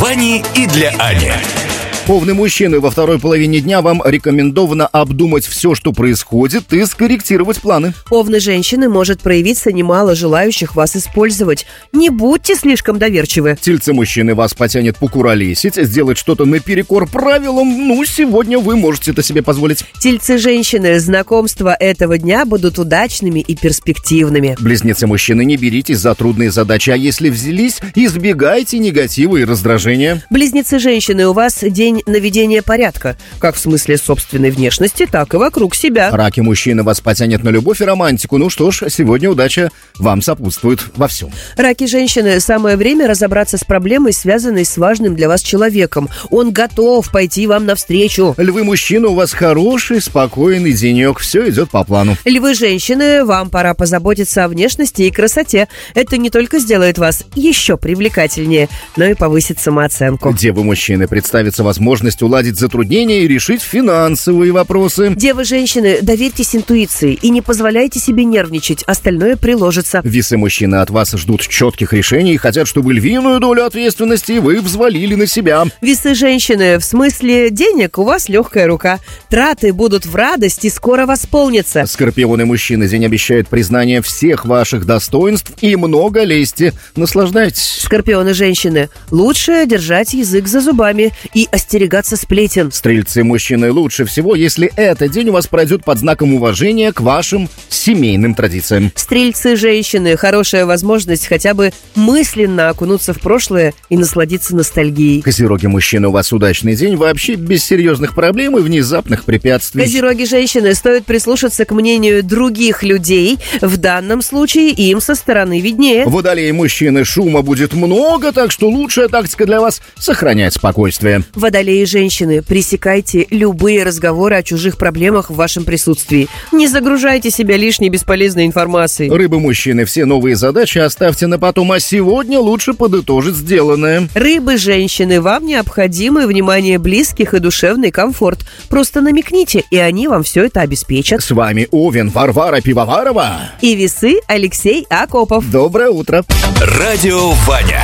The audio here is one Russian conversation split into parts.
Вани и для Ани. Овны мужчины, во второй половине дня вам рекомендовано обдумать все, что происходит, и скорректировать планы. Овны женщины может проявиться немало желающих вас использовать. Не будьте слишком доверчивы. Тельцы мужчины вас потянет покуролесить, сделать что-то наперекор правилам. Сегодня вы можете это себе позволить. Тельцы женщины, знакомства этого дня будут удачными и перспективными. Близнецы мужчины, не беритесь за трудные задачи, а если взялись, избегайте негатива и раздражения. Близнецы женщины, у вас день наведения порядка, как в смысле собственной внешности, так и вокруг себя. Раки мужчины вас потянет на любовь и романтику. Что ж, сегодня удача вам сопутствует во всем. Раки женщины, самое время разобраться с проблемой, связанной с важным для вас человеком. Он готов пойти вам навстречу. Львы мужчины, у вас хороший, спокойный денек. Все идет по плану. Львы женщины, вам пора позаботиться о внешности и красоте. Это не только сделает вас еще привлекательнее, но и повысит самооценку. Девы мужчины, представится возможность уладить затруднения и решить финансовые вопросы. Девы женщины, доверьтесь интуиции и не позволяйте себе нервничать, остальное приложится. Весы мужчины от вас ждут четких решений и хотят, чтобы львиную долю ответственности вы взвалили на себя. Весы женщины, в смысле денег у вас легкая рука. Траты будут в радость и скоро восполнятся. Скорпионы мужчины, день обещает признание всех ваших достоинств и много лести. Наслаждайтесь. Скорпионы женщины, лучше держать язык за зубами и остерегаться сплетен. Стрельцы мужчины, лучше всего, если этот день у вас пройдет под знаком уважения к вашим семейным традициям. Стрельцы женщины, хорошая возможность хотя бы мысленно окунуться в прошлое и насладиться ностальгией. Козероги мужчины, у вас удачный день, вообще без серьезных проблем и внезапных препятствий. Козероги женщины, стоит прислушаться к мнению других людей. В данном случае им со стороны виднее. Водолеи мужчины, шума будет много, так что лучшая тактика для вас — сохранять спокойствие. Водолеи женщины, пресекайте любые разговоры о чужих проблемах в вашем присутствии. Не загружайте себя лишней бесполезной информацией. Рыбы мужчины, все новые задачи оставьте на потом, а сегодня лучше подытожить сделанное. Рыбы женщины, вам необходимо внимание близких и душевный комфорт. Просто намекните, и они вам все это обеспечат. С вами Овен Варвара Пивоварова и Весы Алексей Акопов. Доброе утро. Радио Ваня.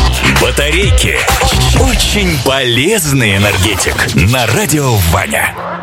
Батарейки. Очень полезный энергетик. На Радио Ваня.